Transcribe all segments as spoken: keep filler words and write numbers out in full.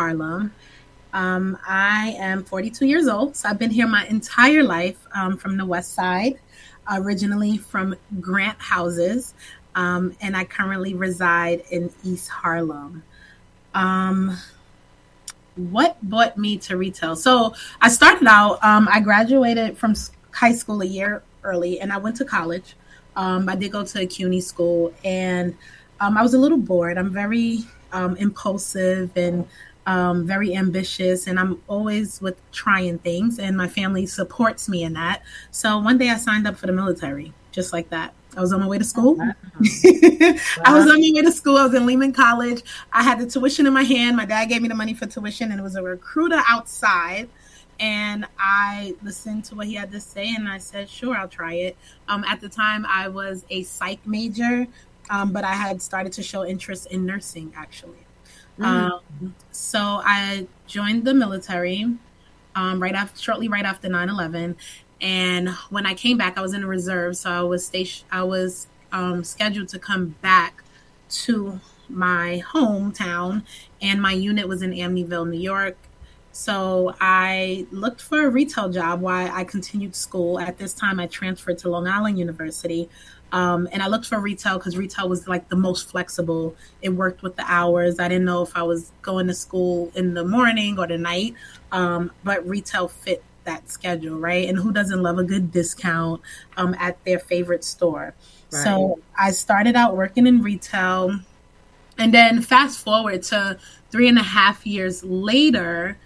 Harlem. Um, I am forty-two years old, so I've been here my entire life, um, from the West Side, originally from Grant Houses, um, and I currently reside in East Harlem. Um, what brought me to retail? So I started out, um, I graduated from high school a year early, and I went to college. Um, I did go to a CUNY school, and um, I was a little bored. I'm very um, impulsive and um, very ambitious, and I'm always with trying things, and my family supports me in that. So one day I signed up for the military, just like that. I was on my way to school. Wow. I was Wow. on my way to school. I was in Lehman College. I had the tuition in my hand. My dad gave me the money for tuition, and it was a recruiter outside. And I listened to what he had to say, and I said, sure, I'll try it. Um, at the time, I was a psych major, um, but I had started to show interest in nursing, actually. Mm. Um, so I joined the military um, right after, shortly right after nine eleven. And when I came back, I was in the reserve, so I was station, I was um, scheduled to come back to my hometown, and my unit was in Amityville, New York. So I looked for a retail job while I continued school. At this time, I transferred to Long Island University. Um, and I looked for retail because retail was like the most flexible. It worked with the hours. I didn't know if I was going to school in the morning or the night, um, but retail fit that schedule, right? And who doesn't love a good discount um, at their favorite store? Right. So I started out working in retail. And then fast forward to three and a half years later,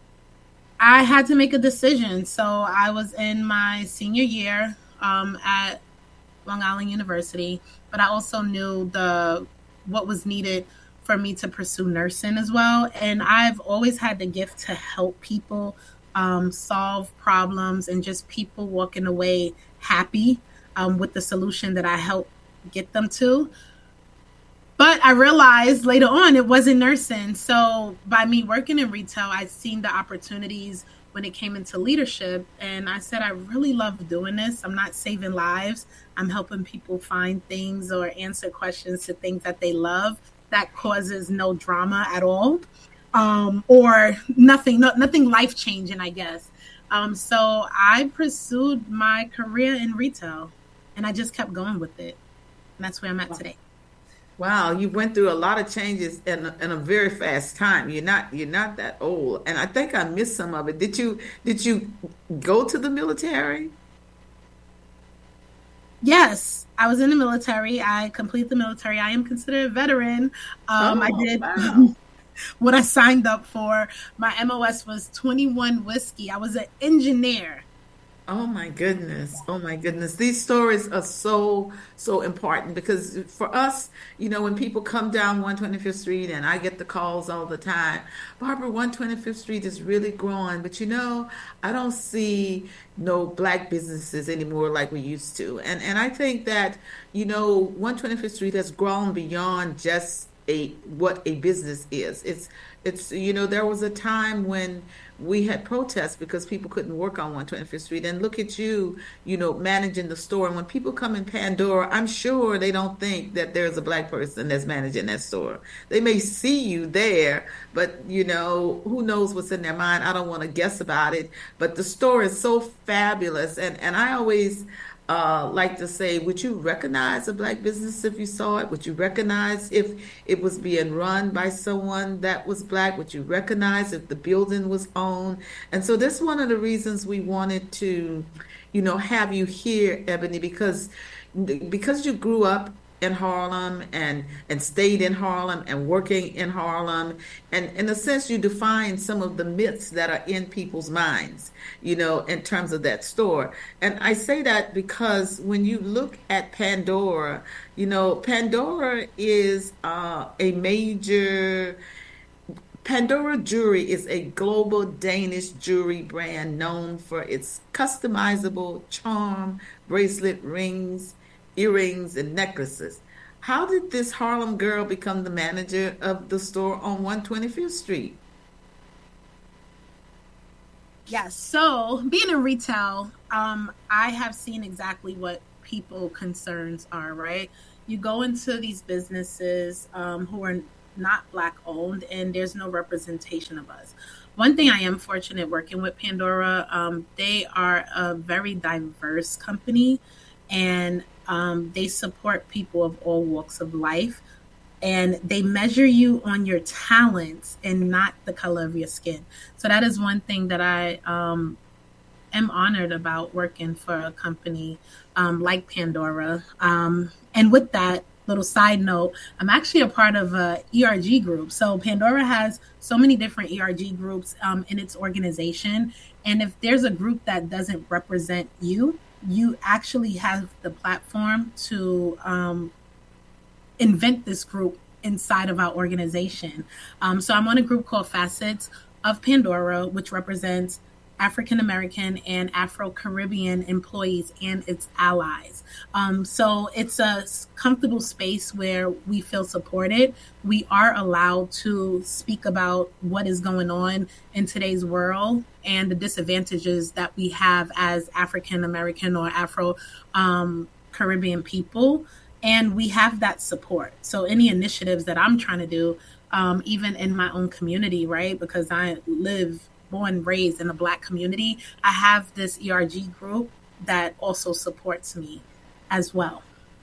I had to make a decision. So I was in my senior year um, at Long Island University, but I also knew the what was needed for me to pursue nursing as well. And I've always had the gift to help people um, solve problems, and just people walking away happy um, with the solution that I help get them to. But I realized later on it wasn't nursing. So by me working in retail, I'd seen the opportunities when it came into leadership. And I said, I really love doing this. I'm not saving lives. I'm helping people find things or answer questions to things that they love that causes no drama at all. Um, or nothing, no, nothing life changing, I guess. Um, so I pursued my career in retail, and I just kept going with it. And that's where I'm at today. Wow, you went through a lot of changes in a, in a very fast time. You're not you're not that old, and I think I missed some of it. Did you did you go to the military? Yes, I was in the military. I completed the military. I am considered a veteran. Um, I Oh, did wow. what I signed up for. My M O S was twenty-one Whiskey. I was an engineer. Oh my goodness. Oh my goodness. These stories are so, so important because for us, you know, when people come down one twenty-fifth Street, and I get the calls all the time, Barbara, one twenty-fifth Street is really growing, but you know, I don't see no black businesses anymore like we used to. And and I think that, you know, one twenty-fifth Street has grown beyond just a what a business is. It's it's you know, there was a time when we had protests because people couldn't work on one twenty-fifth Street. And look at you, you know, managing the store. And when people come in Pandora, I'm sure they don't think that there's a black person that's managing that store. They may see you there, but, you know, who knows what's in their mind. I don't want to guess about it. But the store is so fabulous. And, and I always uh, like to say, would you recognize a black business if you saw it? Would you recognize if it was being run by someone that was black? Would you recognize if the building was owned? And so that's one of the reasons we wanted to, you know, have you here, Ebony, because because you grew up in Harlem and and stayed in Harlem and working in Harlem, and in a sense you define some of the myths that are in people's minds, you know, in terms of that store. And I say that because when you look at Pandora, you know, Pandora is uh, a major Pandora Jewelry is a global Danish jewelry brand known for its customizable charm, bracelet, rings, earrings, and necklaces. How did this Harlem girl become the manager of the store on one twenty-fifth Street? Yes. So being in retail, um, I have seen exactly what people concerns are, right? You go into these businesses um, who are not Black owned, and there's no representation of us. One thing I am fortunate working with Pandora, um, they are a very diverse company, and um, they support people of all walks of life, and they measure you on your talents and not the color of your skin. So that is one thing that I um, am honored about working for a company um, like Pandora. Um, and with that, little side note, I'm actually a part of a E R G group. So Pandora has so many different E R G groups um, in its organization. And if there's a group that doesn't represent you, you actually have the platform to um, invent this group inside of our organization. Um, so I'm on a group called Facets of Pandora, which represents African American and Afro-Caribbean employees and its allies. Um, so it's a comfortable space where we feel supported. We are allowed to speak about what is going on in today's world and the disadvantages that we have as African American or Afro-Caribbean um, people. And we have that support. So any initiatives that I'm trying to do, um, even in my own community, right? Because I live born, raised in a Black community, I have this E R G group that also supports me as well.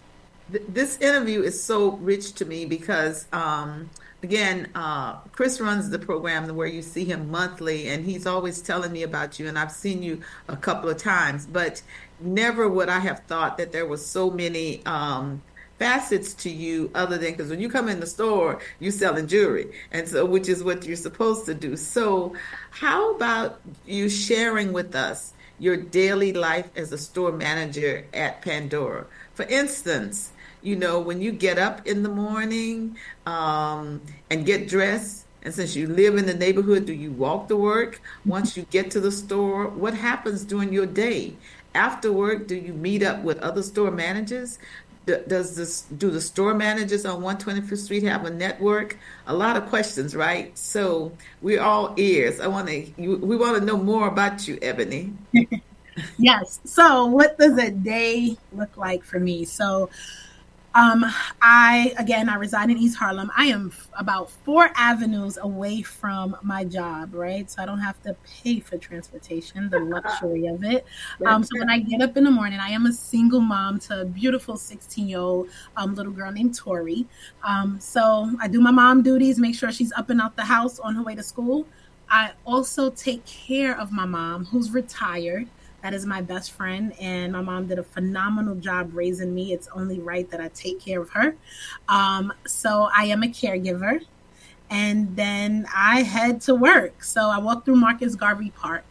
This interview is so rich to me because, um, again, uh, Chris runs the program where you see him monthly, and he's always telling me about you, and I've seen you a couple of times, but never would I have thought that there was so many um, facets to you other than, because when you come in the store, you're selling jewelry, and so which is what you're supposed to do. So how about you sharing with us your daily life as a store manager at Pandora? For instance, you know, when you get up in the morning um, and get dressed, and since you live in the neighborhood, do you walk to work? Once you get to the store, what happens during your day? After work, do you meet up with other store managers? Does this, do the store managers on one twenty-fifth Street have a network? A lot of questions, right? So we're all ears. I want to, we want to know more about you, Ebony. Yes. So what does a day look like for me? So Um, I, again, I reside in East Harlem. I am f- about four avenues away from my job, right? So I don't have to pay for transportation, the luxury of it. Um, so when I get up in the morning, I am a single mom to a beautiful sixteen-year-old um, little girl named Tori. Um, so I do my mom duties, make sure she's up and out the house on her way to school. I also take care of my mom, who's retired. That is my best friend, and my mom did a phenomenal job raising me. It's only right that I take care of her. Um, so I am a caregiver, and then I head to work. So I walk through Marcus Garvey Park.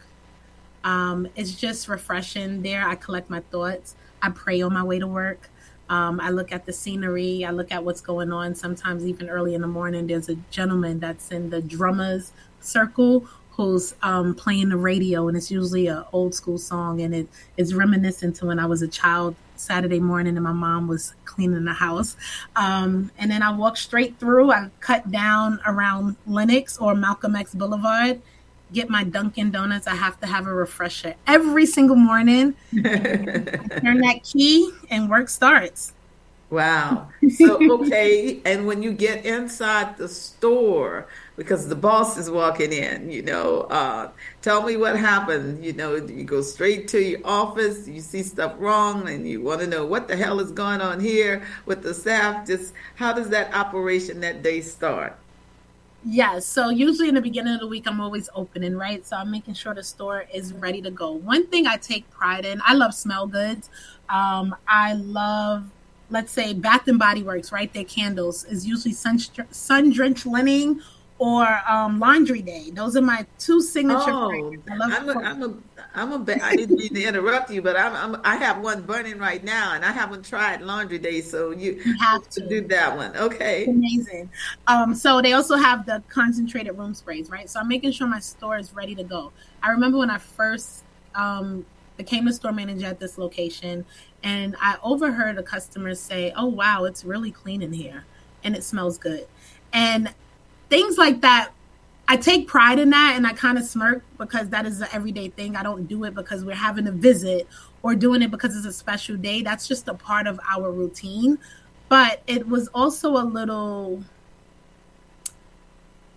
Um, it's just refreshing there. I collect my thoughts. I pray on my way to work. Um, I look at the scenery. I look at what's going on. Sometimes even early in the morning, there's a gentleman that's in the drummers circle who's um, playing the radio, and it's usually an old school song, and it is reminiscent to when I was a child Saturday morning and my mom was cleaning the house. Um, and then I walk straight through. I cut down around Lenox or Malcolm X Boulevard, get my Dunkin' Donuts. I have to have a refresher every single morning. Turn that key and work starts. Wow. So, okay. And when you get inside the store, because the boss is walking in, you know, uh, tell me what happened. You know, you go straight to your office, you see stuff wrong, and you want to know what the hell is going on here with the staff. Just how does that operation that day start? Yes. So usually in the beginning of the week, I'm always opening, right? So I'm making sure the store is ready to go. One thing I take pride in, I love smell goods. Um, I love, let's say, Bath and Body Works, right? Their candles is usually sun, sun drenched linen or um, Laundry Day. Those are my two signature Oh, I love I'm a, I'm a, I'm a, ba- I didn't mean to interrupt you, but I'm, I'm, I have one burning right now, and I haven't tried Laundry Day, so you You have to to. do that one. Okay. Amazing. Um, so they also have the concentrated room sprays, right? So I'm making sure my store is ready to go. I remember when I first um, became a store manager at this location, and I overheard a customer say, "Oh, wow, it's really clean in here, and it smells good." And things like that, I take pride in that, and I kind of smirk because that is an everyday thing. I don't do it because we're having a visit or doing it because it's a special day. That's just a part of our routine. But it was also a little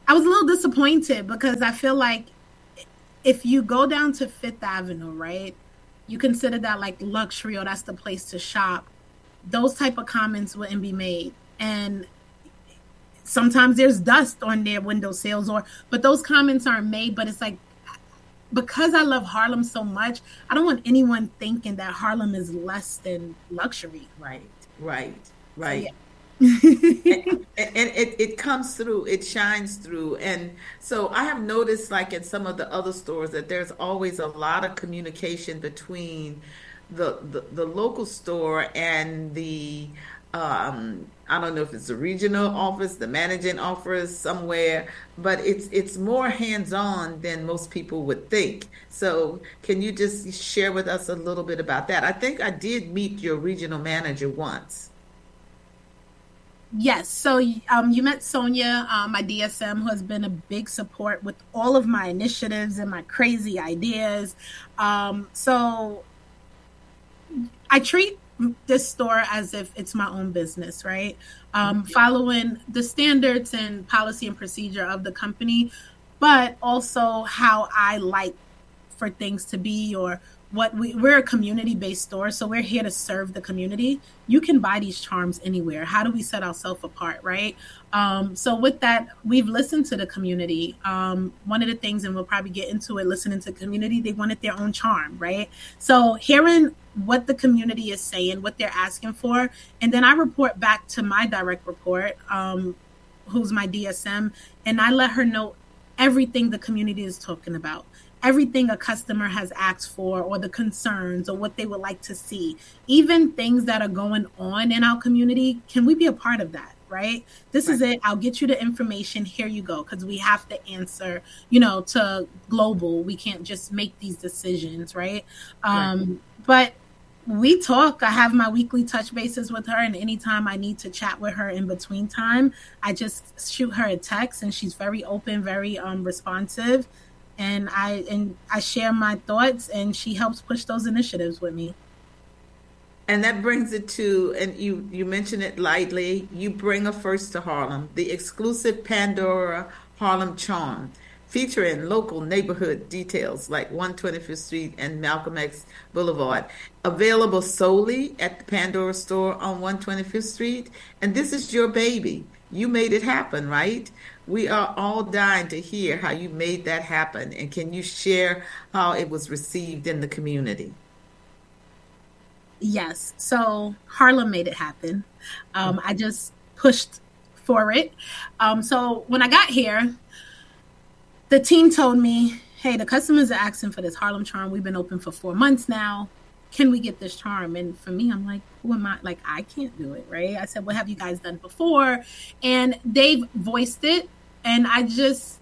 I was a little disappointed because I feel like if you go down to Fifth Avenue, right, you consider that like luxury or that's the place to shop. Those type of comments wouldn't be made. And sometimes there's dust on their window sills or but those comments aren't made, but it's like because I love Harlem so much, I don't want anyone thinking that Harlem is less than luxury. Right, right, So right. yeah. And, and it, it comes through, it shines through. And so I have noticed, like in some of the other stores, that there's always a lot of communication between the the, the local store and the um I don't know if it's the regional office, the managing office somewhere, but it's it's more hands-on than most people would think. So can you just share with us a little bit about that? I think I did meet your regional manager once. Yes. So um, you met Sonia, um, my D S M, who has been a big support with all of my initiatives and my crazy ideas. Um, so I treat this store as if it's my own business, right? Um, following the standards and policy and procedure of the company, but also how I like for things to be or what we, we're a community based store, so we're here to serve the community. You can buy these charms anywhere. How do we set ourselves apart, right? Um, so with that, we've listened to the community. Um, one of the things, and we'll probably get into it, listening to the community, they wanted their own charm, right? So hearing what the community is saying, what they're asking for, and then I report back to my direct report, um, who's my D S M, and I let her know everything the community is talking about, everything a customer has asked for, or the concerns, or what they would like to see, even things that are going on in our community. Can we be a part of that? Right? This Right, is it. I'll get you the information. Here you go. Because we have to answer, you know, to global. We can't just make these decisions, right? right. Um, but we talk. I have my weekly touch bases with her, and anytime I need to chat with her in between time, I just shoot her a text, and she's very open, very um, responsive, and I and I share my thoughts, and she helps push those initiatives with me. And that brings it to, and you you mentioned it lightly, you bring a first to Harlem, the exclusive Pandora Harlem Charm, featuring local neighborhood details like one twenty-fifth Street and Malcolm X Boulevard, available solely at the Pandora store on one twenty-fifth Street. And this is your baby. You made it happen, right? We are all dying to hear how you made that happen. And can you share how it was received in the community? Yes. So Harlem made it happen. Um, I just pushed for it. Um, so when I got here, the team told me, hey, the customers are asking for this Harlem charm. We've been open for four months now. Can we get this charm? And for me, I'm like, who am I? Like, I can't do it, right? I said, what have you guys done before? And they've voiced it. And I just,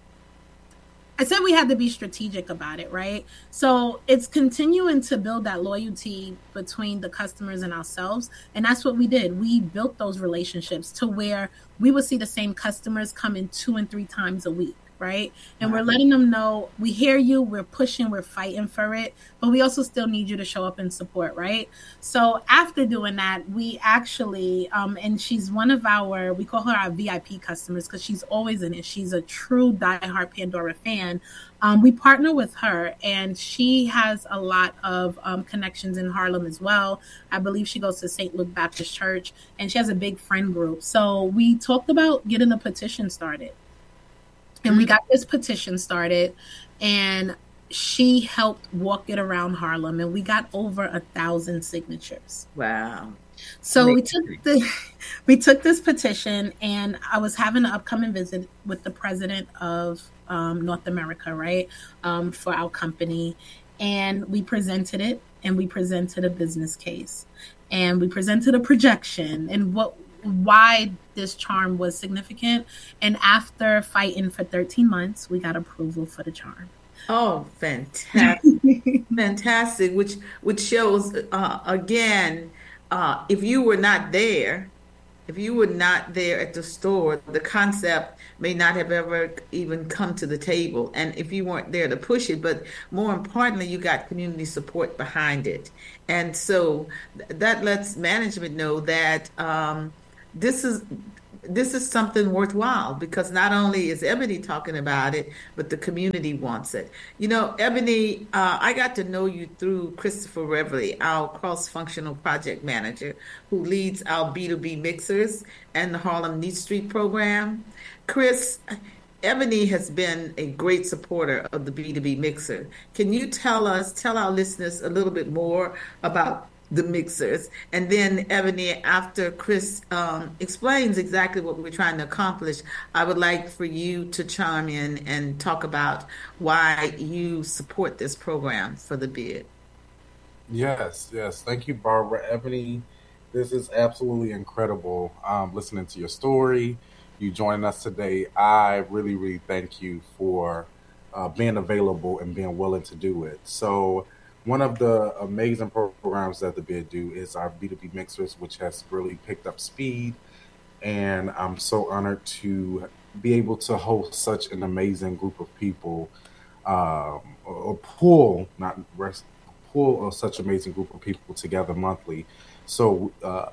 I said we had to be strategic about it, right? So it's continuing to build that loyalty between the customers and ourselves. And that's what we did. We built those relationships to where we would see the same customers come in two and three times a week, right? And we're Wow. letting them know we hear you, we're pushing, we're fighting for it, but we also still need you to show up and support, right? So after doing that, we actually, um, and she's one of our, we call her our V I P customers because she's always in it. She's a true diehard Pandora fan. Um, we partner with her, and she has a lot of um, connections in Harlem as well. I believe she goes to Saint Luke Baptist Church, and she has a big friend group. So we talked about getting a petition started, and we Mm, got this petition started, and she helped walk it around Harlem, and we got over a thousand signatures. wow. So we took Amazing. the we took this petition, and I was having an upcoming visit with the president of um, North America, right, um, for our company, and we presented it, and we presented a business case, and we presented a projection, and what why this charm was significant. And after fighting for thirteen months, we got approval for the charm. Oh, fantastic. Fantastic, which which shows uh, again, uh, if you were not there, if you were not there at the store, the concept may not have ever even come to the table. And if you weren't there to push it, but more importantly, you got community support behind it. And so th- that lets management know that um, this is this is something worthwhile because not only is Ebony talking about it, but the community wants it. You know, Ebony, uh, I got to know you through Christopher Reveley, our cross-functional project manager who leads our B two B mixers and the Harlem Neat Street program. Chris, Ebony has been a great supporter of the B two B mixer. Can you tell us, tell our listeners a little bit more about the mixers? And then, Ebony, after Chris um, explains exactly what we're trying to accomplish, I would like for you to chime in and talk about why you support this program for the bid. Yes, yes. Thank you, Barbara. Ebony, this is absolutely incredible. Um, listening to your story, you joining us today. I really, really thank you for uh, being available and being willing to do it. So, one of the amazing programs that the bid do is our B two B Mixers, which has really picked up speed. And I'm so honored to be able to host such an amazing group of people, um, a pool, not rest, a pool of such amazing group of people together monthly. So uh,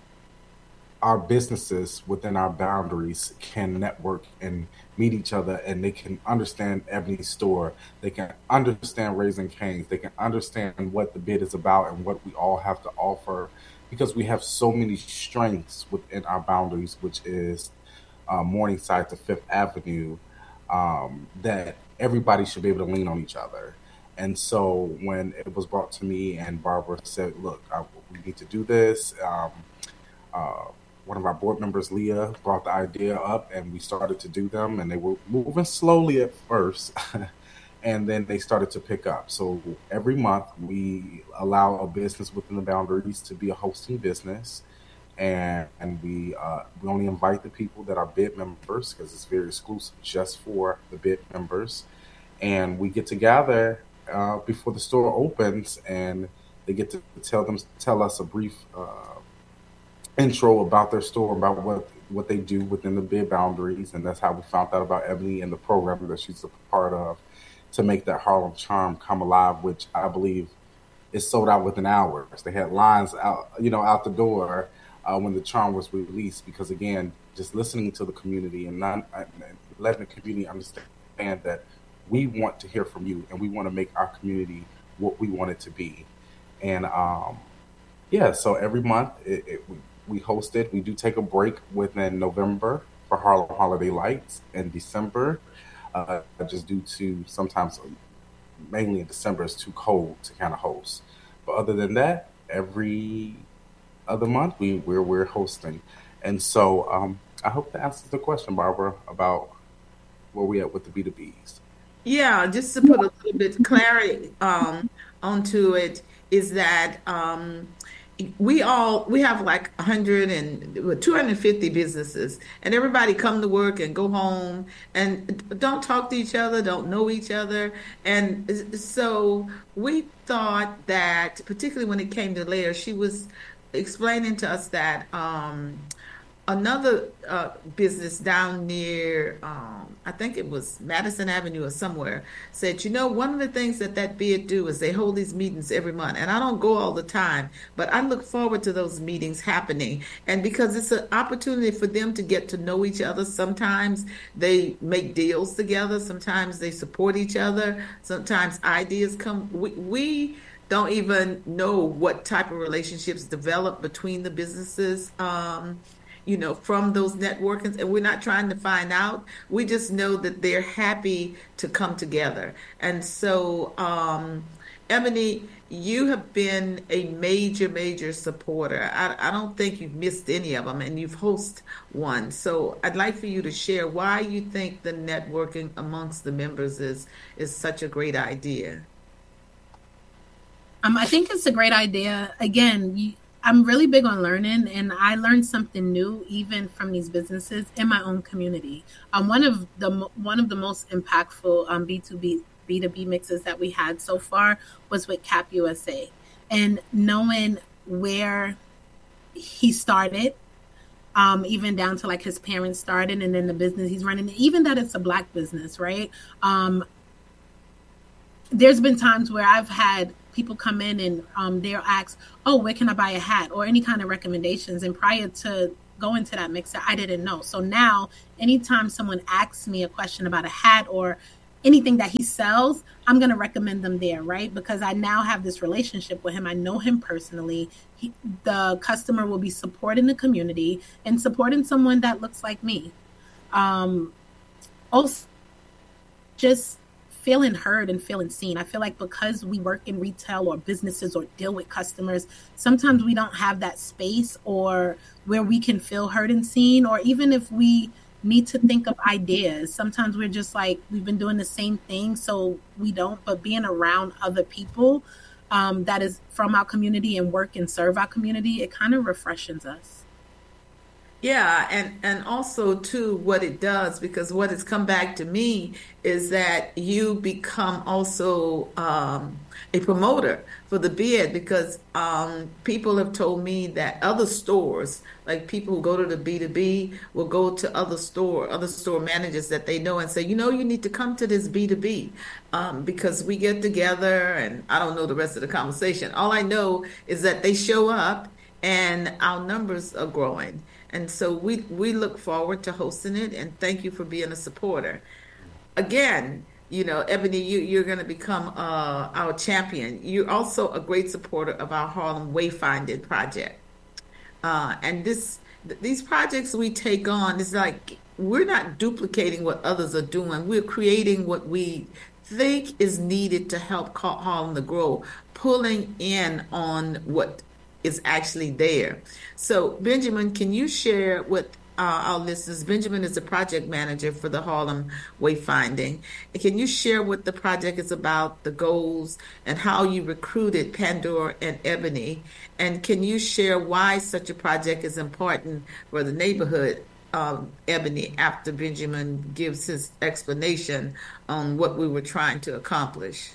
our businesses within our boundaries can network and meet each other, and they can understand Ebony's store. They can understand Raising Cane's. They can understand what the bid is about and what we all have to offer, because we have so many strengths within our boundaries, which is uh, Morningside to Fifth Avenue, um, that everybody should be able to lean on each other. And so when it was brought to me and Barbara said, look, I, we need to do this, um, uh, one of our board members, Leah, brought the idea up, and we started to do them, and they were moving slowly at first, and then they started to pick up. So every month we allow a business within the boundaries to be a hosting business, and, and we uh, we only invite the people that are bid members, because it's very exclusive just for the bid members, and we get together uh, before the store opens, and they get to tell them tell us a brief Uh, intro about their store, about what what they do within the bid boundaries, and that's how we found out about Ebony and the program that she's a part of to make that Harlem Charm come alive, which I believe is sold out within hours. They had lines out, you know, out the door uh, when the charm was released, because again, just listening to the community and not and letting the community understand that we want to hear from you and we want to make our community what we want it to be. And um, yeah, so every month it, it we, we host it. We do take a break within November for Harlem Holiday Lights, and December, uh, just due to sometimes, mainly in December, it's too cold to kind of host. But other than that, every other month we we're we're hosting, and so um, I hope that answers the question, Barbara, about where we at with the B two Bs. Yeah, just to put a little bit of clarity um, onto it, is that um, we all we have like one hundred and two hundred fifty businesses, and everybody come to work and go home and don't talk to each other, don't know each other. And so we thought that, particularly when it came to Leah, she was explaining to us that um, another uh, business down near, um, I think it was Madison Avenue or somewhere, said, you know, one of the things that that bid do is they hold these meetings every month. And I don't go all the time, but I look forward to those meetings happening. And because it's an opportunity for them to get to know each other. Sometimes they make deals together. Sometimes they support each other. Sometimes ideas come. We, we don't even know what type of relationships develop between the businesses. Um, you know, from those networkings, and we're not trying to find out. We just know that they're happy to come together. And so, um, Ebony, you have been a major, major supporter. I, I don't think you've missed any of them, and you've hosted one. So I'd like for you to share why you think the networking amongst the members is is such a great idea. Um, I think it's a great idea. Again, you, I'm really big on learning, and I learned something new even from these businesses in my own community. Um, one of the one of the most impactful um, B two B B two B mixes that we had so far was with Cap U S A, and knowing where he started, um, even down to like his parents started, and then the business he's running, even that it's a Black business, right? Um, there's been times where I've had people come in and um, they'll ask, oh, where can I buy a hat, or any kind of recommendations. And prior to go into that mixer. I didn't know. So now anytime someone asks me a question about a hat or anything that he sells, I'm going to recommend them there, right? Because I now have this relationship with him. I know him personally. He, the customer will be supporting the community and supporting someone that looks like me. Um, also, just feeling heard and feeling seen. I feel like because we work in retail or businesses or deal with customers, sometimes we don't have that space or where we can feel heard and seen, or even if we need to think of ideas. Sometimes we're just like, we've been doing the same thing, so we don't, but being around other people um, that is from our community and work and serve our community, it kind of refreshes us. Yeah, and and also too what it does, because what has come back to me is that you become also um, a promoter for the bid, because um, people have told me that other stores, like people who go to the B two B, will go to other store, other store managers that they know and say, you know, you need to come to this B two B um, because we get together, and I don't know the rest of the conversation. All I know is that they show up and our numbers are growing. And so we, we look forward to hosting it, and thank you for being a supporter. Again, you know, Ebony, you, you're going to become uh, our champion. You're also a great supporter of our Harlem Wayfinding project. Uh, and this th- these projects we take on, is like we're not duplicating what others are doing. We're creating what we think is needed to help Harlem to grow, pulling in on what is actually there. So, Benjamin, can you share with uh, our listeners? Benjamin is the project manager for the Harlem Wayfinding. Can you share what the project is about, the goals, and how you recruited Pandora and Ebony? And can you share why such a project is important for the neighborhood, um, Ebony, after Benjamin gives his explanation on what we were trying to accomplish?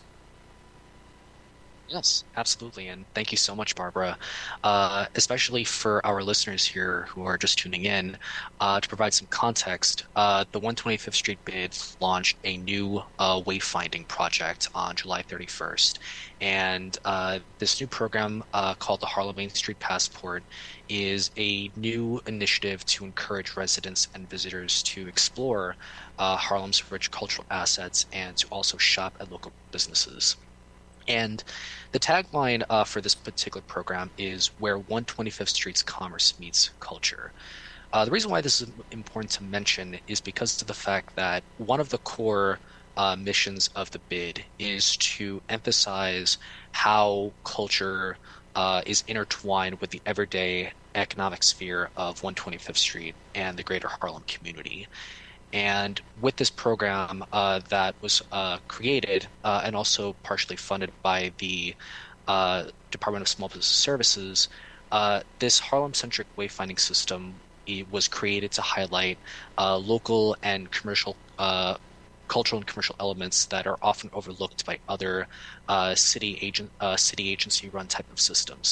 Yes, absolutely. And thank you so much, Barbara, uh, especially for our listeners here who are just tuning in. Uh, to provide some context, uh, the one twenty-fifth Street Bid launched a new uh, wayfinding project on July thirty-first. And uh, this new program uh, called the Harlem Main Street Passport is a new initiative to encourage residents and visitors to explore uh, Harlem's rich cultural assets and to also shop at local businesses. And the tagline uh, for this particular program is where one twenty-fifth Street's commerce meets culture. Uh, the reason why this is important to mention is because of the fact that one of the core uh, missions of the bid is to emphasize how culture uh, is intertwined with the everyday economic sphere of one twenty-fifth Street and the greater Harlem community. And with this program uh, that was uh, created uh, and also partially funded by the uh, Department of Small Business Services, uh, this Harlem-centric wayfinding system was created to highlight uh, local and commercial, uh, cultural and commercial elements that are often overlooked by other uh, city agent, uh, city agency-run type of systems.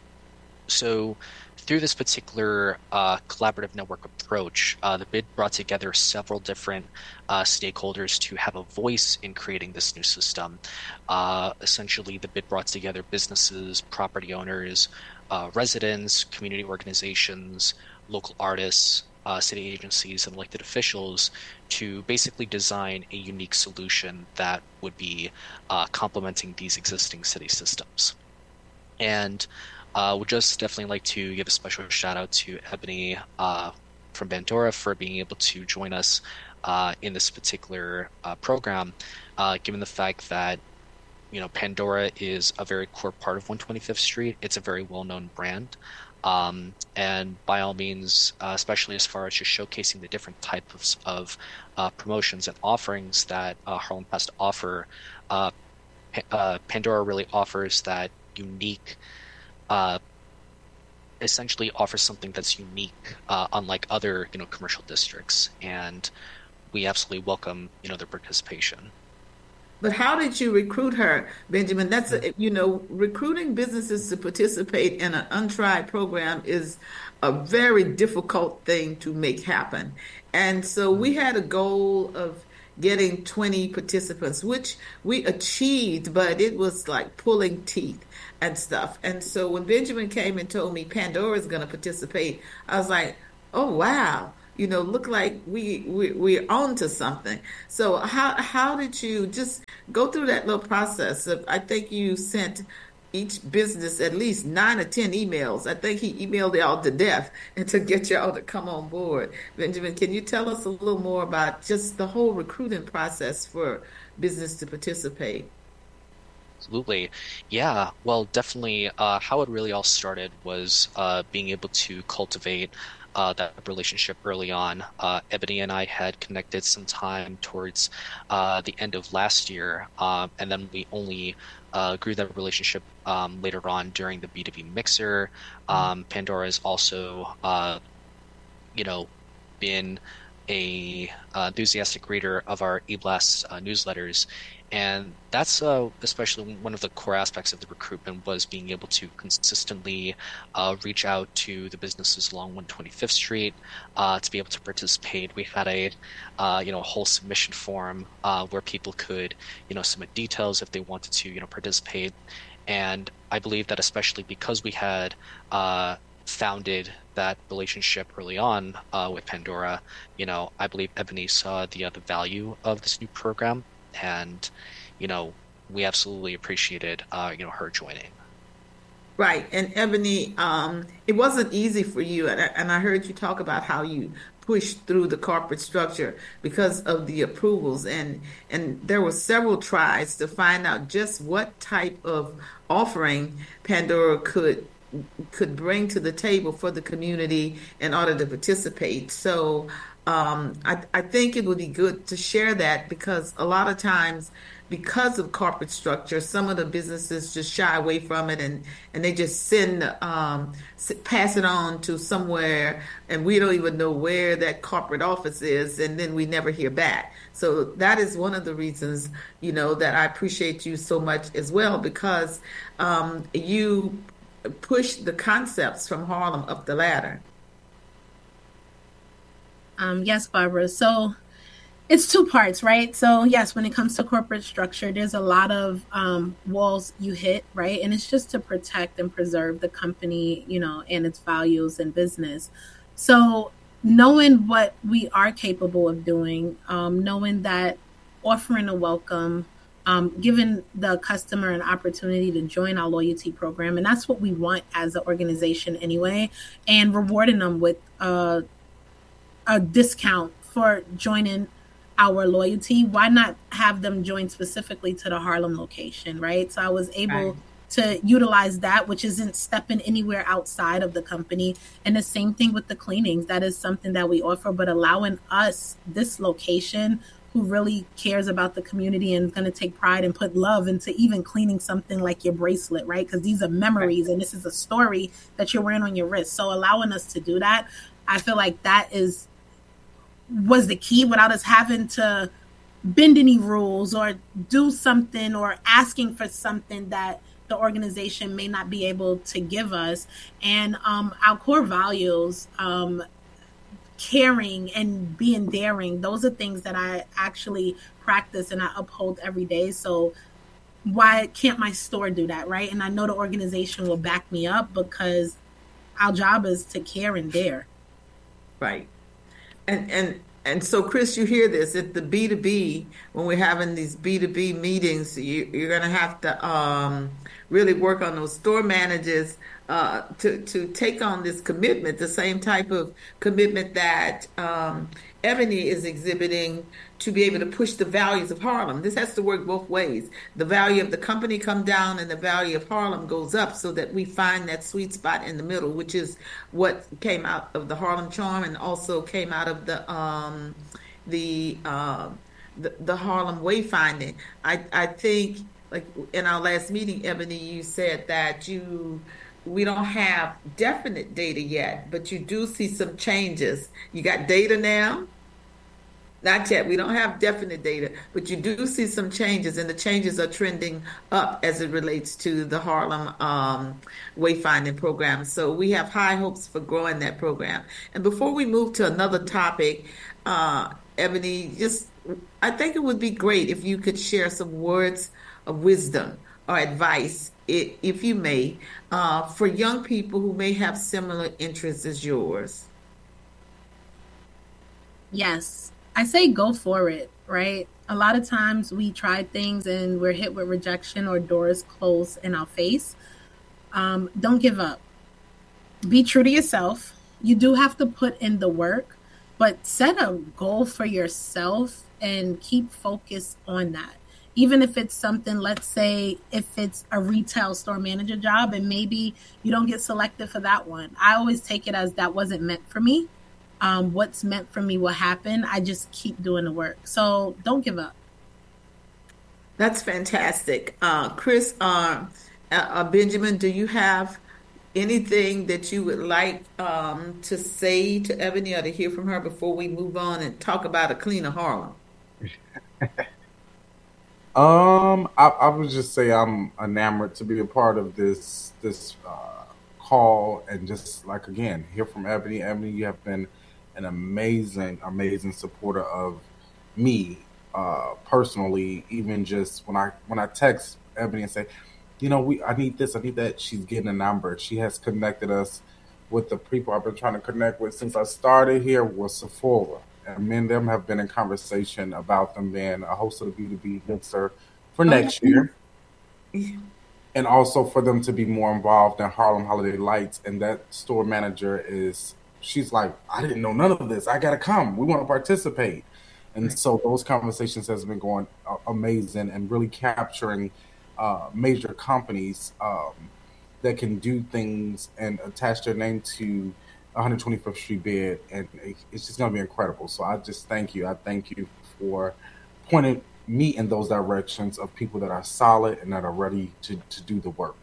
So, through this particular uh, collaborative network approach, uh, the bid brought together several different uh, stakeholders to have a voice in creating this new system. Uh, essentially, the bid brought together businesses, property owners, uh, residents, community organizations, local artists, uh, city agencies, and elected officials to basically design a unique solution that would be uh, complementing these existing city systems. And Uh, would just definitely like to give a special shout out to Ebony uh, from Pandora for being able to join us uh, in this particular uh, program, uh, given the fact that, you know, Pandora is a very core part of one twenty-fifth Street. It's a very well-known brand. Um, and by all means, uh, especially as far as just showcasing the different types of uh, promotions and offerings that uh, Harlem has to offer, uh, uh, Pandora really offers that unique Uh, essentially offers something that's unique, uh, unlike other, you know, commercial districts, and we absolutely welcome, you know, their participation. But how did you recruit her, Benjamin? That's a, you know, recruiting businesses to participate in an untried program is a very difficult thing to make happen, and so we had a goal of getting twenty participants, which we achieved, but it was like pulling teeth and stuff. And so when Benjamin came and told me Pandora is going to participate, I was like, oh wow, you know, look like we, we we're on to something. So how how did you just go through that little process of, I think you sent each business at least nine or ten emails. I think he emailed y'all to death and to get y'all to come on board. Benjamin, can you tell us a little more about just the whole recruiting process for business to participate? Absolutely. Yeah. Well, definitely. Uh, how it really all started was uh, being able to cultivate uh, that relationship early on. Uh, Ebony and I had connected sometime towards uh, the end of last year, um, and then we only uh, grew that relationship um, later on during the B two B Mixer. Um, Pandora is also, uh, you know, been a uh, enthusiastic reader of our eBlast uh, newsletters, and that's uh, especially one of the core aspects of the recruitment was being able to consistently uh, reach out to the businesses along one twenty-fifth Street uh, to be able to participate. We had a uh, you know a whole submission form uh, where people could you know submit details if they wanted to you know participate, and I believe that especially because we had uh, founded that relationship early on uh, with Pandora, you know, I believe Ebony saw the uh, the value of this new program, and you know, we absolutely appreciated uh, you know her joining. Right. And Ebony, um, it wasn't easy for you. And I, and I heard you talk about how you pushed through the corporate structure because of the approvals. And, and there were several tries to find out just what type of offering Pandora could could bring to the table for the community in order to participate. So um, I, I think it would be good to share that because a lot of times, because of corporate structure, some of the businesses just shy away from it and, and they just send, um, pass it on to somewhere and we don't even know where that corporate office is and then we never hear back. So that is one of the reasons, you know, that I appreciate you so much as well because um, you push the concepts from Harlem up the ladder. Um, yes, Barbara. So it's two parts, right? So yes, when it comes to corporate structure, there's a lot of um, walls you hit, right? And it's just to protect and preserve the company, you know, and its values and business. So knowing what we are capable of doing, um, knowing that offering a welcome, um, giving the customer an opportunity to join our loyalty program, and that's what we want as an organization anyway, and rewarding them with uh, a discount for joining our loyalty. Why not have them join specifically to the Harlem location, right? So I was able right. to utilize that, which isn't stepping anywhere outside of the company. And the same thing with the cleanings. That is something that we offer, but allowing us, this location, who really cares about the community and is going to take pride and put love into even cleaning something like your bracelet, right? Because these are memories right. and this is a story that you're wearing on your wrist. So allowing us to do that, I feel like that is was the key without us having to bend any rules or do something or asking for something that the organization may not be able to give us. And um, our core values, um, caring and being daring, those are things that I actually practice and I uphold every day. So why can't my store do that, right? And I know the organization will back me up because our job is to care and dare. Right. And and and so, Chris, you hear this at the B two B when we're having these B two B meetings. You, you're going to have to um, really work on those store managers uh, to to take on this commitment, the same type of commitment that um, Ebony is exhibiting to be able to push the values of Harlem. This has to work both ways. The value of the company come down and the value of Harlem goes up so that we find that sweet spot in the middle, which is what came out of the Harlem Charm and also came out of the um, the, uh, the the Harlem Wayfinding. I, I think, like in our last meeting, Ebony, you said that you we don't have definite data yet, but you do see some changes. You got data now? Not yet. We don't have definite data, but you do see some changes, and the changes are trending up as it relates to the Harlem um, Wayfinding program. So we have high hopes for growing that program. And before we move to another topic, uh, Ebony, just I think it would be great if you could share some words of wisdom or advice, if you may, uh, for young people who may have similar interests as yours. Yes. I say go for it, right? A lot of times we try things and we're hit with rejection or doors closed in our face. Um, don't give up. Be true to yourself. You do have to put in the work, but set a goal for yourself and keep focused on that. Even if it's something, let's say, if it's a retail store manager job and maybe you don't get selected for that one, I always take it as that wasn't meant for me. Um, what's meant for me will happen. I just keep doing the work. So don't give up. That's fantastic. Uh, Chris, uh, uh, uh, Benjamin, do you have anything that you would like um, to say to Ebony or to hear from her before we move on and talk about a cleaner Harlem? Um, I, I would just say I'm enamored to be a part of this this uh, call and just like again hear from Ebony. Ebony, you have been an amazing, amazing supporter of me uh, personally. Even just when I when I text Ebony and say, you know, we I need this, I need that. She's getting a number. She has connected us with the people I've been trying to connect with since I started here with Sephora. And me and them have been in conversation about them being a host of the B two B Mixer for next year. And also for them to be more involved in Harlem Holiday Lights. And that store manager is, she's like, I didn't know none of this. I got to come. We want to participate. And so those conversations has been going uh, amazing and really capturing uh, major companies um, that can do things and attach their name to one twenty-fifth Street Bid, and it's just going to be incredible. So I just thank you. I thank you for pointing me in those directions of people that are solid and that are ready to, to do the work.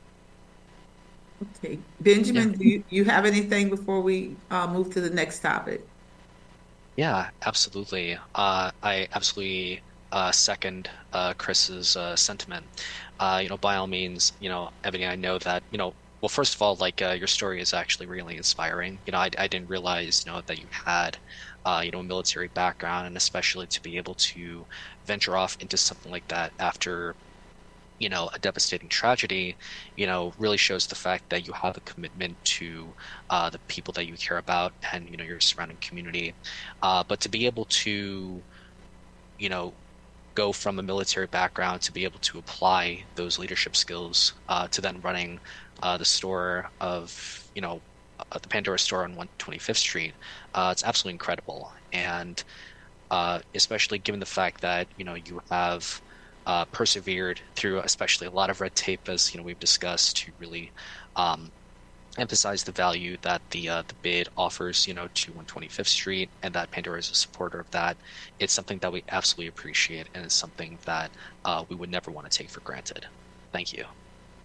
Okay. Benjamin, Yeah. do you, you have anything before we uh, move to the next topic? Yeah, absolutely. Uh, I absolutely uh, second uh, Chris's uh, sentiment. Uh, you know, by all means, you know, Ebony, I know that, you know, well, first of all, like uh, your story is actually really inspiring. You know, I, I didn't realize, you know, that you had, uh, you know, a military background, and especially to be able to venture off into something like that after, you know, a devastating tragedy, you know, really shows the fact that you have a commitment to uh, the people that you care about and, you know, your surrounding community. Uh, but to be able to, you know, go from a military background to be able to apply those leadership skills uh, to then running uh, the store of, you know, uh, the Pandora store on one twenty-fifth Street, uh, it's absolutely incredible. And uh, especially given the fact that, you know, you have uh, persevered through especially a lot of red tape, as, you know, we've discussed, to really um, emphasize the value that the uh, the bid offers, you know, to one twenty-fifth Street, and that Pandora is a supporter of that. It's something that we absolutely appreciate, and it's something that uh, we would never want to take for granted. Thank you.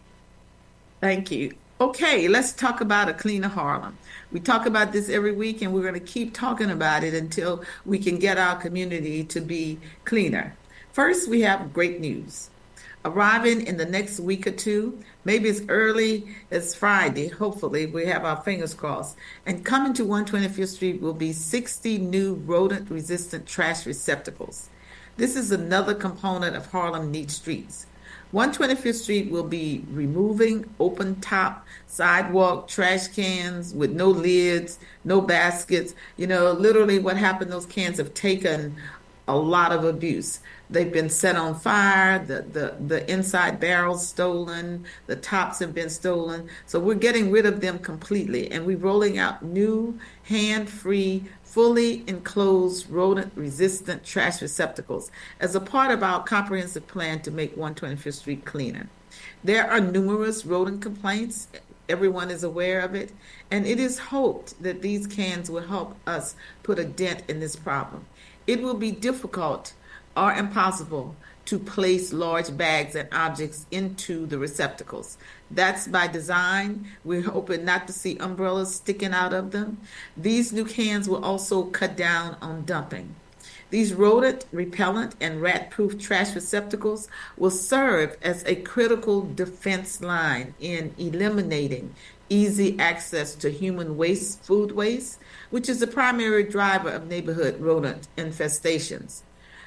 Thank you. Okay, let's talk about a cleaner Harlem. We talk about this every week, and we're going to keep talking about it until we can get our community to be cleaner. First, we have great news. Arriving in the next week or two, maybe as early as Friday, hopefully, we have our fingers crossed. And coming to one twenty-fifth Street will be sixty new rodent-resistant trash receptacles. This is another component of Harlem Neat Streets. one twenty-fifth Street will be removing open-top sidewalk trash cans with no lids, no baskets. You know, literally what happened, those cans have taken a lot of abuse. They've been set on fire, the, the, the inside barrels stolen, the tops have been stolen. So we're getting rid of them completely, and we're rolling out new, hand-free, fully enclosed rodent-resistant trash receptacles as a part of our comprehensive plan to make one twenty-fifth Street cleaner. There are numerous rodent complaints. Everyone is aware of it, and it is hoped that these cans will help us put a dent in this problem. It will be difficult or impossible to place large bags and objects into the receptacles. That's by design. We're hoping not to see umbrellas sticking out of them. These new cans will also cut down on dumping. These rodent repellent and rat-proof trash receptacles will serve as a critical defense line in eliminating easy access to human waste, food waste, which is the primary driver of neighborhood rodent infestations.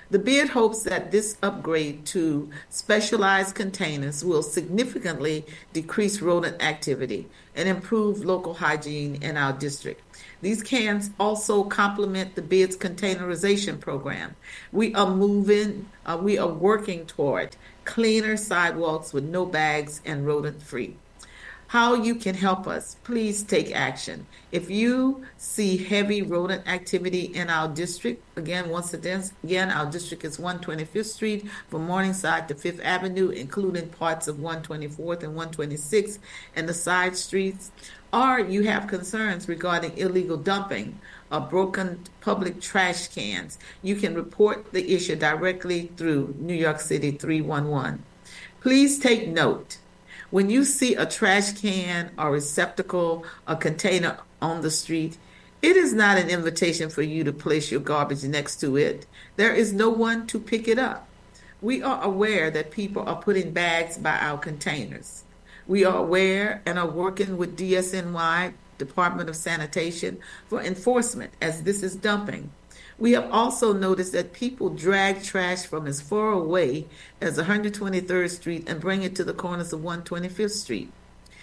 The bid hopes that this upgrade to specialized containers will significantly decrease rodent activity and improve local hygiene in our district. These cans also complement the bid's containerization program. We are moving, uh, we are working toward cleaner sidewalks with no bags and rodent free. How you can help us, please take action. If you see heavy rodent activity in our district, again, once again, our district is one twenty-fifth Street from Morningside to Fifth Avenue, including parts of one twenty-fourth and one twenty-sixth and the side streets, or you have concerns regarding illegal dumping or broken public trash cans, you can report the issue directly through New York City three one one. Please take note. When you see a trash can or receptacle or container on the street, it is not an invitation for you to place your garbage next to it. There is no one to pick it up. We are aware that people are putting bags by our containers. We are aware and are working with D S N Y, Department of Sanitation, for enforcement as this is dumping. We have also noticed that people drag trash from as far away as one twenty-third Street and bring it to the corners of one twenty-fifth Street.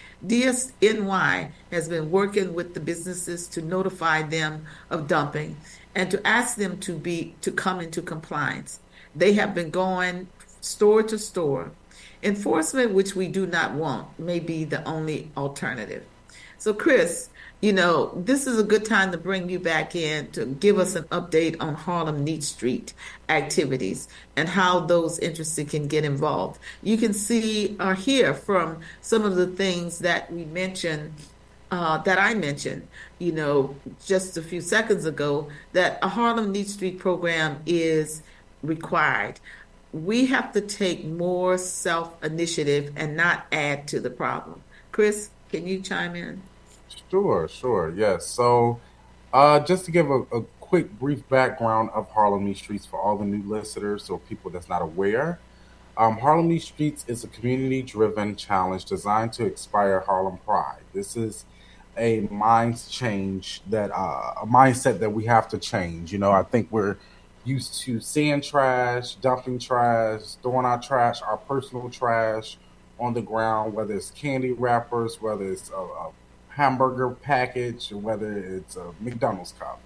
D S N Y has been working with the businesses to notify them of dumping and to ask them to be to come into compliance. They have been going store to store. Enforcement, which we do not want, may be the only alternative. So, Chris, you know, this is a good time to bring you back in to give us an update on Harlem Neat Street activities and how those interested can get involved. You can see or hear from some of the things that we mentioned, uh, that I mentioned, you know, just a few seconds ago, that a Harlem Neat Street program is required. We have to take more self-initiative and not add to the problem. Chris, can you chime in? Sure, sure, yes. So, uh, just to give a, a quick, brief background of Harlem Neat Streets for all the new listeners or people that's not aware, um, Harlem Neat Streets is a community-driven challenge designed to inspire Harlem pride. This is a mind change that uh, a mindset that we have to change. You know, I think we're used to seeing trash, dumping trash, throwing our trash, our personal trash on the ground, whether it's candy wrappers, whether it's a, a hamburger package, or whether it's a McDonald's cup.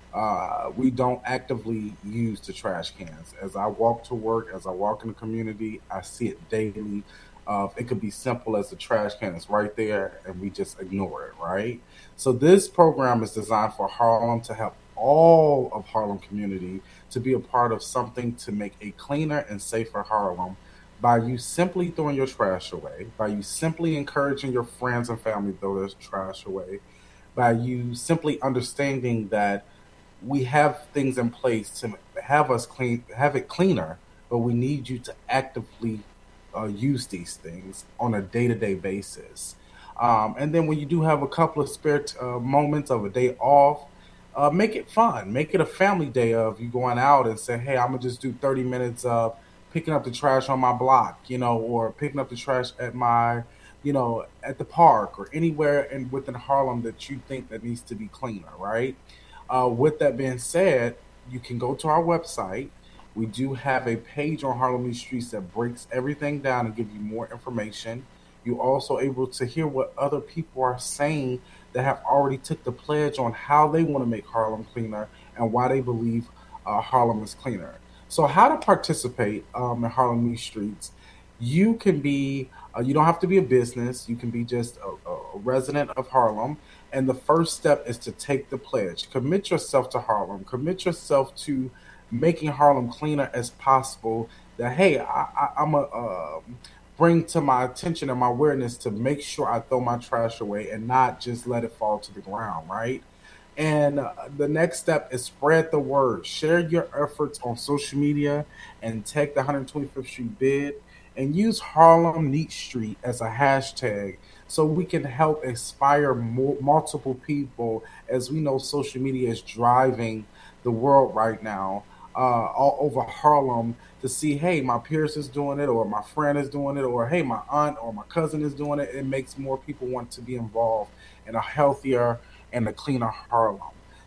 Uh, we don't actively use the trash cans. As I walk to work, as I walk in the community, I see it daily. Uh, it could be simple as the trash can is right there and we just ignore it, right? So this program is designed for Harlem to help all of Harlem community to be a part of something to make a cleaner and safer Harlem by you simply throwing your trash away, by you simply encouraging your friends and family to throw their trash away, by you simply understanding that we have things in place to have us clean, have it cleaner, but we need you to actively uh, use these things on a day-to-day basis. Um, and then when you do have a couple of spare t- uh, moments of a day off, uh, make it fun. Make it a family day of you going out and say, hey, I'm going to just do thirty minutes of picking up the trash on my block, you know, or picking up the trash at my, you know, at the park or anywhere in within Harlem that you think that needs to be cleaner, right? Uh, with that being said, you can go to our website. We do have a page on Harlem Neat Streets that breaks everything down and give you more information. You're also able to hear what other people are saying that have already took the pledge on how they want to make Harlem cleaner and why they believe uh, Harlem is cleaner. So how to participate um, in Harlem Neat Streets? You can be, uh, you don't have to be a business. You can be just a, a resident of Harlem. And the first step is to take the pledge. Commit yourself to Harlem. Commit yourself to making Harlem cleaner as possible. That, hey, I, I, I'm a uh, bring to my attention and my awareness to make sure I throw my trash away and not just let it fall to the ground, right? And uh, the next step is spread the word. Share your efforts on social media and tag the one twenty-fifth Street bid and use Harlem Neat Street as a hashtag so we can help inspire more, multiple people, as we know social media is driving the world right now, uh, all over Harlem, to see, hey, my peers is doing it, or my friend is doing it, or hey, my aunt or my cousin is doing it. It makes more people want to be involved in a healthier and a cleaner Harlem.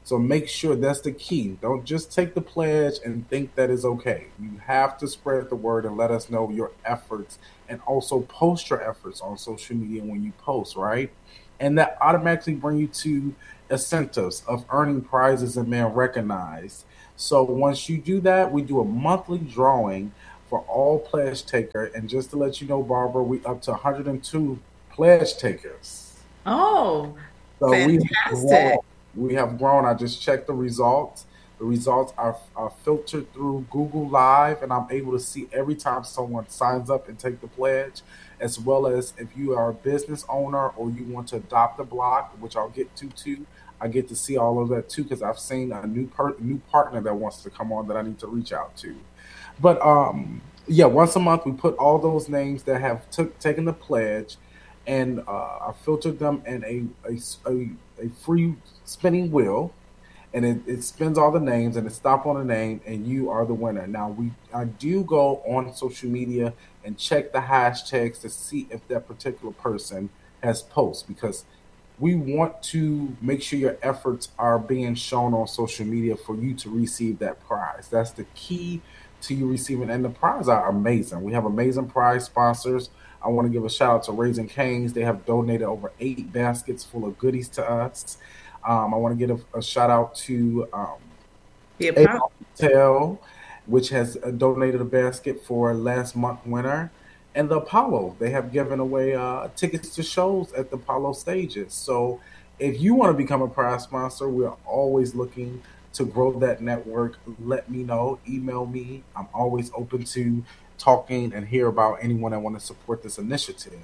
So make sure that's the key. Don't just take the pledge and think that is okay. You have to spread the word and let us know your efforts, and also post your efforts on social media when you post, right? And that automatically bring you to incentives of earning prizes and being recognized. So once you do that, we do a monthly drawing for all pledge taker. And just to let you know, Barbara, we up to one hundred two pledge takers. Oh, So we have fantastic. grown. We have grown. I just checked the results. The results are, are filtered through Google Live, and I'm able to see every time someone signs up and take the pledge, as well as if you are a business owner or you want to adopt a block, which I'll get to too. I get to see all of that too because I've seen a new per- new partner that wants to come on that I need to reach out to. But um, yeah, once a month we put all those names that have took taken the pledge, and uh, I filtered them in a a, a, a free spinning wheel, and it, it spins all the names and it stops on the name, and you are the winner. Now we I do go on social media and check the hashtags to see if that particular person has posts, because we want to make sure your efforts are being shown on social media for you to receive that prize. That's the key to you receiving, and the prize are amazing. We have amazing prize sponsors. I want to give a shout out to Raising Cane's. They have donated over eight baskets full of goodies to us. Um, I want to give a, a shout out to um, The A Apollo. Hotel, which has uh, donated a basket for last month winner. And the Apollo, they have given away uh, tickets to shows at the Apollo stages. So if you want to become a prize sponsor, we're always looking to grow that network. Let me know. Email me. I'm always open to talking and hear about anyone that want to support this initiative.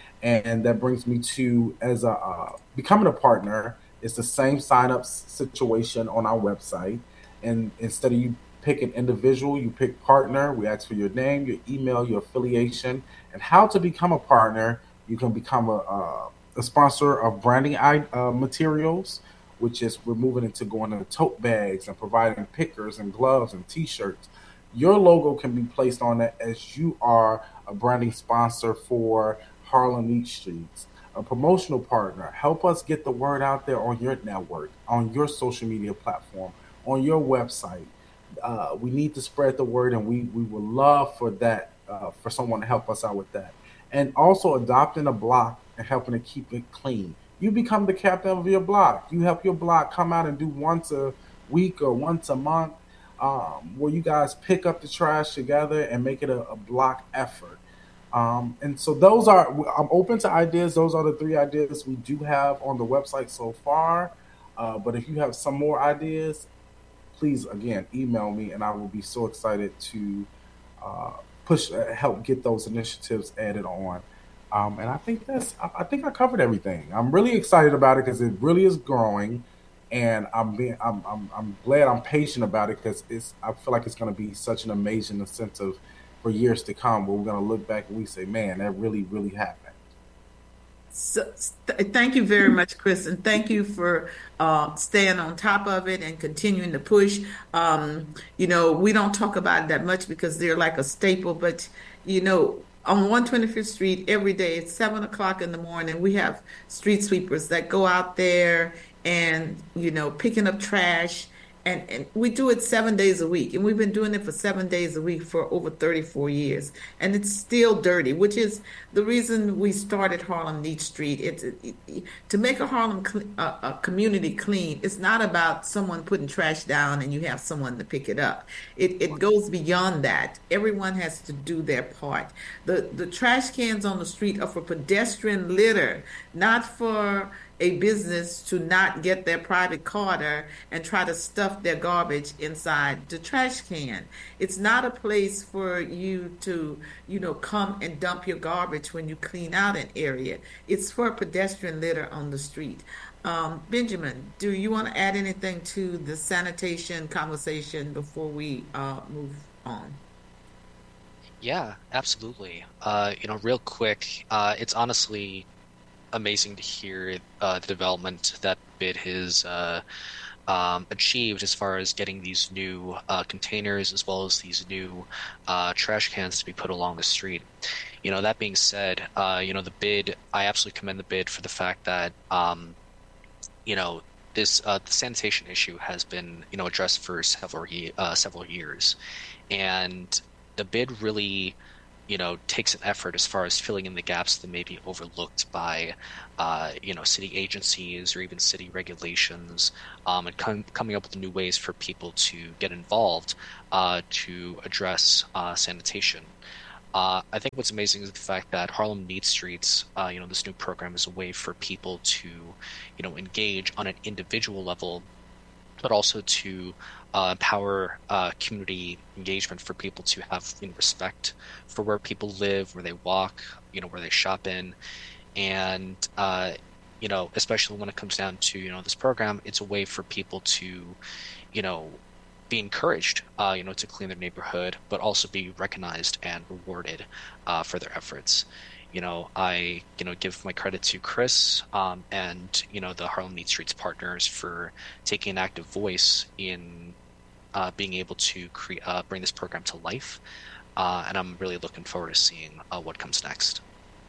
And that brings me to, as a uh, becoming a partner, it's the same sign up situation on our website. And instead of you pick an individual, you pick partner. We ask for your name, your email, your affiliation, and how to become a partner. You can become a, a, a sponsor of branding uh, materials, which is we're moving into going into tote bags and providing pickers and gloves and T-shirts. Your logo can be placed on that as you are a branding sponsor for Harlem Eat Streets. A promotional partner, help us get the word out there on your network, on your social media platform, on your website. Uh, we need to spread the word, and we, we would love for that, uh, for someone to help us out with that. And also adopting a block and helping to keep it clean. You become the captain of your block. You help your block come out and do once a week or once a month, um, where you guys pick up the trash together and make it a, a block effort. Um, and so those are, I'm open to ideas. Those are the three ideas we do have on the website so far. Uh, but if you have some more ideas, please, again, email me, and I will be so excited to uh, push, uh, help get those initiatives added on. Um, and I think that's, I, I think I covered everything. I'm really excited about it because it really is growing, and I'm being, I'm, I'm, I'm glad I'm patient about it because it's, I feel like it's going to be such an amazing incentive for years to come, where we're going to look back and we say, man, that really, really happened. So, th- thank you very much, Chris, and thank you for uh, staying on top of it and continuing to push. Um, you know, we don't talk about it that much because they're like a staple, but you know, on one twenty-fifth Street every day at seven o'clock in the morning, we have street sweepers that go out there and you know picking up trash. And, and we do it seven days a week. And we've been doing it for seven days a week for over thirty-four years. And it's still dirty, which is the reason we started Harlem Neat Street. It's it, it, to make a Harlem cl- a, a community clean. It's not about someone putting trash down and you have someone to pick it up. It, it goes beyond that. Everyone has to do their part. The, the trash cans on the street are for pedestrian litter, not for a business to not get their private car there and try to stuff their garbage inside the trash can. It's not a place for you to, you know, come and dump your garbage when you clean out an area. It's for pedestrian litter on the street. Um, Benjamin, do you want to add anything to the sanitation conversation before we uh, move on? Yeah, absolutely. Uh, you know, real quick, uh, it's honestly amazing to hear uh, the development that BID has uh, um, achieved as far as getting these new uh, containers as well as these new uh, trash cans to be put along the street. You know, that being said, uh, you know, the BID, I absolutely commend the BID for the fact that, um, you know, this uh, the sanitation issue has been, you know, addressed for several uh, several years, and the bid really, you know, takes an effort as far as filling in the gaps that may be overlooked by, uh, you know, city agencies or even city regulations, um, and com- coming up with new ways for people to get involved uh, to address uh, sanitation. Uh, I think what's amazing is the fact that Harlem Needs Streets, uh, you know, this new program is a way for people to, you know, engage on an individual level, but also to uh, empower uh, community engagement for people to have, you know, respect for where people live, where they walk, you know, where they shop in. And, uh, you know, especially when it comes down to, you know, this program, it's a way for people to, you know, be encouraged, uh, you know, to clean their neighborhood, but also be recognized and rewarded uh, for their efforts. You know, I, you know, give my credit to Chris um, and, you know, the Harlem Needs Streets partners for taking an active voice in uh, being able to cre- uh, bring this program to life. Uh, and I'm really looking forward to seeing uh, what comes next.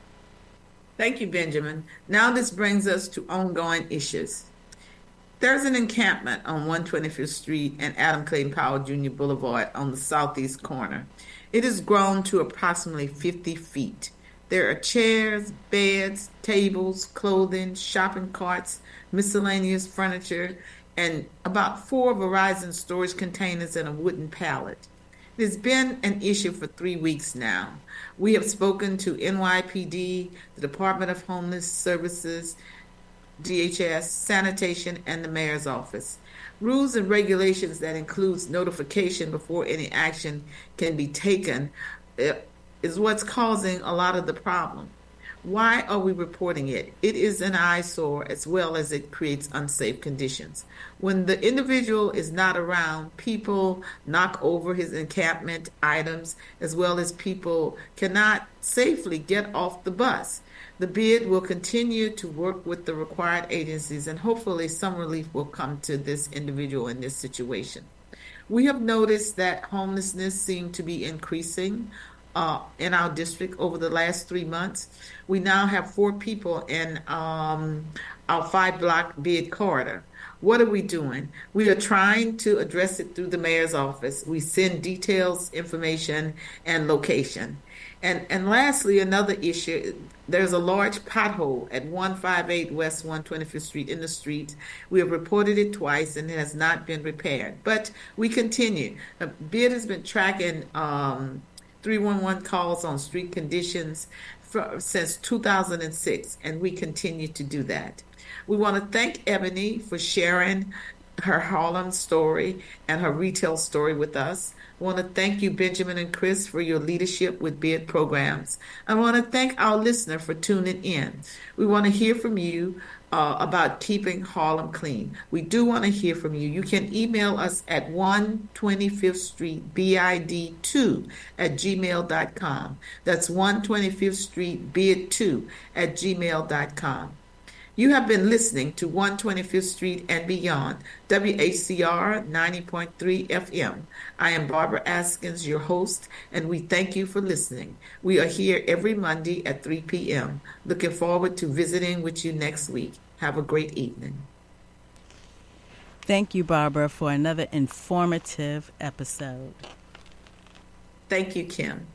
Thank you, Benjamin. Now this brings us to ongoing issues. There's an encampment on one hundred twenty-fifth Street and Adam Clayton Powell Junior Boulevard on the southeast corner. It has grown to approximately fifty feet. There are chairs, beds, tables, clothing, shopping carts, miscellaneous furniture, and about four Verizon storage containers and a wooden pallet. It has been an issue for three weeks now. We have spoken to N Y P D, the Department of Homeless Services, D H S, sanitation, and the mayor's office. Rules and regulations that includes notification before any action can be taken is what's causing a lot of the problem. Why are we reporting it? It is an eyesore as well as it creates unsafe conditions. When the individual is not around, people knock over his encampment items as well as people cannot safely get off the bus. The bid will continue to work with the required agencies and hopefully some relief will come to this individual in this situation. We have noticed that homelessness seems to be increasing uh, in our district over the last three months. We now have four people in um, our five block bid corridor. What are we doing? We are trying to address it through the mayor's office. We send details, information, and location. And and lastly, another issue, there's a large pothole at one fifty-eight West one hundred twenty-fifth Street in the street. We have reported it twice and it has not been repaired. But we continue. The bid has been tracking um, three one one calls on street conditions for, since two thousand six, and we continue to do that. We want to thank Ebony for sharing her Harlem story and her retail story with us. I want to thank you, Benjamin and Chris, for your leadership with bid programs. I want to thank our listener for tuning in. We want to hear from you uh, about keeping Harlem clean. We do want to hear from you. You can email us at one hundred twenty-fifth Street B I D two at gmail dot com. That's one hundred twenty-fifth Street bid two at gmail dot com. You have been listening to one hundred twenty-fifth Street and Beyond, W H C R ninety point three F M. I am Barbara Askins, your host, and we thank you for listening. We are here every Monday at three p.m. Looking forward to visiting with you next week. Have a great evening. Thank you, Barbara, for another informative episode. Thank you, Kim.